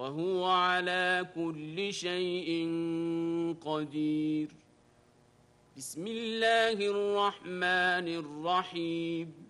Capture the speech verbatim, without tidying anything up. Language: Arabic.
وهو على كل شيء قدير. بسم الله الرحمن الرحيم.